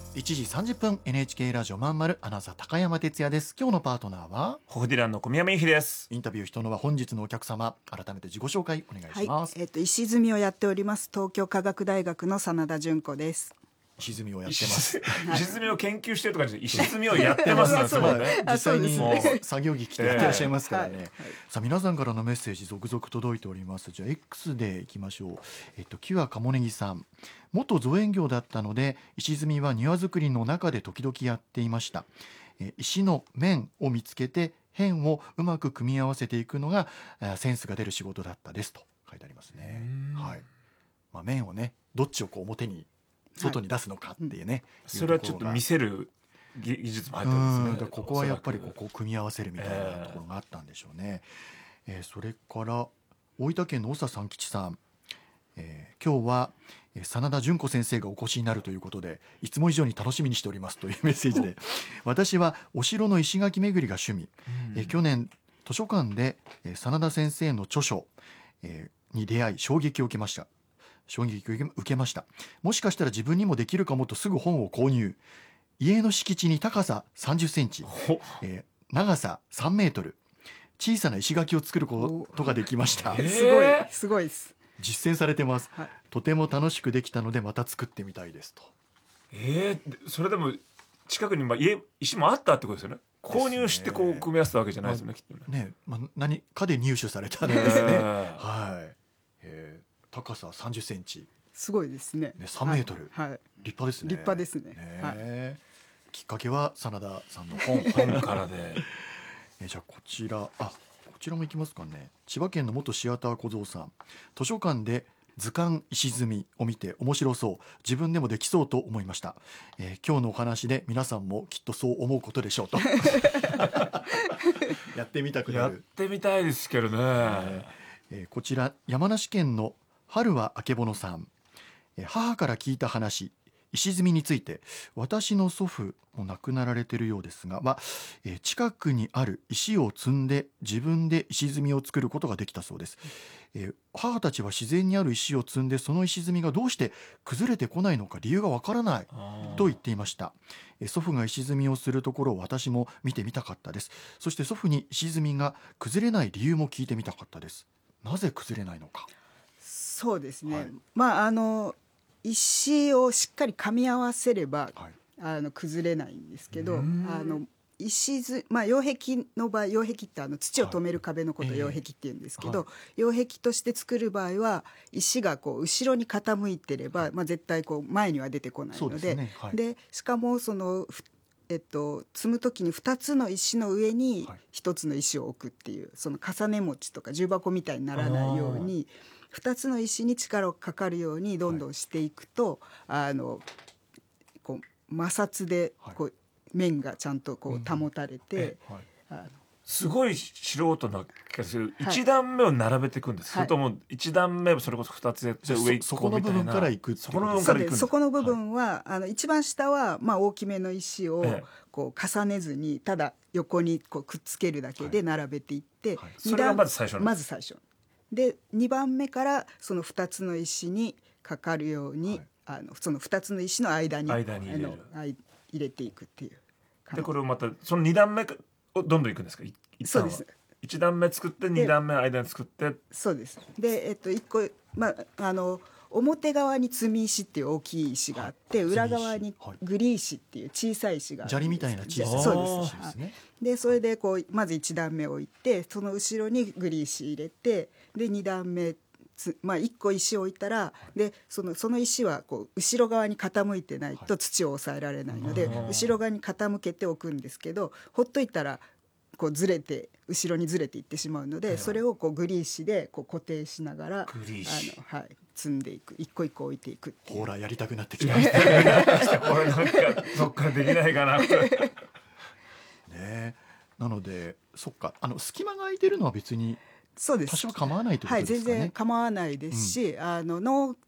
1時30分 NHK ラジオまんまるアナウンサー高山哲也です。今日のパートナーはホフディランの小宮山由紀です。 インタビュー人のは本日のお客様、改めて自己紹介お願いします。 石積みをやっております東京科学大学の真田純子です。 石積みをやってます。 石積みを研究してるとかじゃ石積みをやってますそうね。 実際に作業着着てやってらっしゃいますからね、 はいさあ皆さんからのメッセージ続々届いております。じゃあ X でいきましょう。キュアカモネギさん、元造園業だったので石積みは庭作りの中で時々やっていました。石の面を見つけて辺をうまく組み合わせていくのがセンスが出る仕事だったですと書いてありますね。はい、面をね、どっちをこう表に外に出すのかっていうね、 それはちょっと見せる技術も入ってるんですね。 ここはやっぱりこう組み合わせるみたいなところがあったんでしょうね。それから大分県の長三吉さん、今日は真田純子先生がお越しになるということでいつも以上に楽しみにしておりますというメッセージで私はお城の石垣巡りが趣味、去年図書館で真田先生の著書、に出会い衝撃を受けました。もしかしたら自分にもできるかもとすぐ本を購入。家の敷地に高さ30センチ、長さ3メートル、小さな石垣を作ることができました。 すごいです。 実践されてます、 はい、 とても楽しくできたのでまた作ってみたいですと。 それでも近くに石もあったってことですよね。購入してこう組み合わせたわけじゃないですよね、きっとね。 何かで入手されたんですね。はい、高さ30センチ、 すごいですね。 3メートル、 はい、 立派ですね。 立派ですね。 きっかけは真田さんの本からでじゃあこちらもいきますかね。千葉県の元シアター小僧さん、図書館で図鑑石積みを見て面白そう、自分でもできそうと思いました。今日のお話で皆さんもきっとそう思うことでしょうとやってみたくなる。 やってみたいですけどね。 こちら山梨県の春はあけぼのさん、母から聞いた話、石積みについて、私の祖父も亡くなられているようですが、近くにある石を積んで自分で石積みを作ることができたそうです。母たちは自然にある石を積んでその石積みがどうして崩れてこないのか理由がわからないと言っていました。祖父が石積みをするところを私も見てみたかったです。そして祖父に石積みが崩れない理由も聞いてみたかったです。なぜ崩れないのか。 そうですね、石をしっかり噛み合わせれば、崩れないんですけど、擁壁の場合、擁壁って土を止める壁のことを擁壁って言うんですけど、擁壁として作る場合は石がこう後ろに傾いてれば、絶対こう前には出てこないので、でしかもその積む時に2つの石の上に1つの石を置くっていう、その重ね餅とか重箱みたいにならないように2つの石に力がかかるようにどんどんしていくと、こう摩擦でこう面がちゃんとこう保たれて、 すごい素人な気がする。1段目を並べていくんです、それとも1段目それこそ2つやって上そこの部分からいく。 そこの部分は、一番下は大きめの石をこう重ねずにただ横にこうくっつけるだけで並べていって、 それがまず最初で2番目からその2つの石にかかるように、その2つの石の間に入れていくっていう感じで、これをまたその2段目をどんどんいくんですか。 そうです。 1段目作って2段目間に作って、 そうです。で、1個、表側に積み石っていう大きい石があって、裏側にグリ石っていう小さい石があるんです。 砂利みたいな小さい。 そうですね。でそれでこうまず1段目を置いて、その後ろにグリ石入れて、で2段目1個石を置いたら、でその石はこう後ろ側に傾いてないと土を抑えられないので、後ろ側に傾けておくんですけど、ほっといたらこう後ろにずれていってしまうので、それをこうグリ石でこう固定しながら積んでいく、一個一個置いていくっていう。 ほらやりたくなってきましたこれなんかどっかできないかなね。なのでそっか、隙間が空いてるのは別にそうです。 多少構わないということですかね。 全然構わないですし、農